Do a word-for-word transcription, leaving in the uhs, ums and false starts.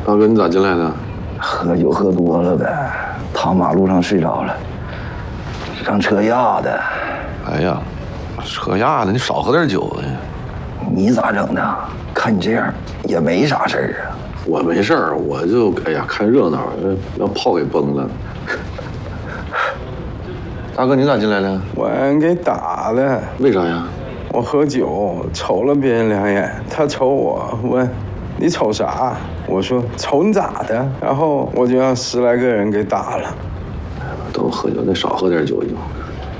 大哥，你咋进来的？ 喝酒喝多了呗，躺马路上睡着了，让车压的。 哎呀，车压的，你少喝点酒啊！ 你咋整的？看你这样也没啥事儿啊。 我没事儿，我就哎呀看热闹，让炮给崩了。大哥，你咋进来的？ 我让给打的。 为啥呀？ 我喝酒瞅了别人两眼，他瞅我，问你瞅啥？我说瞅你咋的？然后我就让十来个人给打了。 都喝酒，得少喝点酒就。